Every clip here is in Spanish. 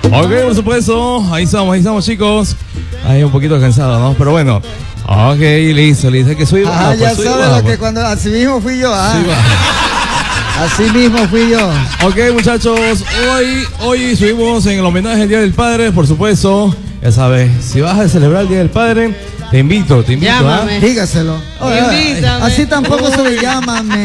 Ok, por supuesto, ahí estamos chicos. Ahí un poquito cansado, ¿no? Pero bueno. Ok, listo. Que soy ya sabes lo que cuando así mismo fui yo, Así mismo fui yo. Ok, muchachos, hoy estuvimos en el homenaje al Día del Padre, por supuesto. Ya sabes, si vas a celebrar el Día del Padre, te invito. Llámame. Dígaselo. Invítame. Así tampoco se le llámame.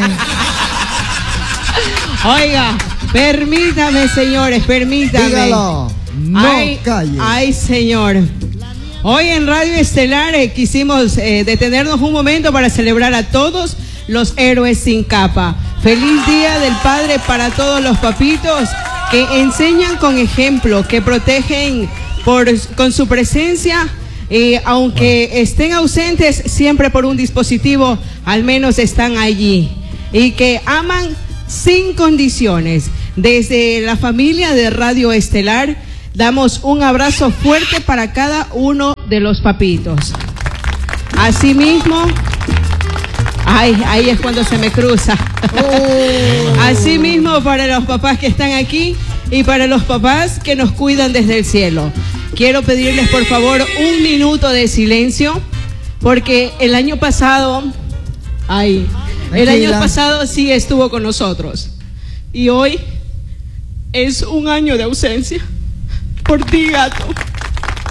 Oiga, permítame, señores, permítame. Dígalo. No calle. Ay, señor. Hoy en Radio Estelar quisimos detenernos un momento para celebrar a todos los héroes sin capa. Feliz Día del Padre para todos los papitos que enseñan con ejemplo, que protegen con su presencia, aunque estén ausentes siempre por un dispositivo, al menos están allí, y que aman sin condiciones. Desde la familia de Radio Estelar damos un abrazo fuerte para cada uno de los papitos. Asimismo, ahí es cuando se me cruza. Asimismo, para los papás que están aquí y para los papás que nos cuidan desde el cielo. Quiero pedirles por favor un minuto de silencio, porque el año pasado sí estuvo con nosotros. Y hoy es un año de ausencia. Por ti, gato.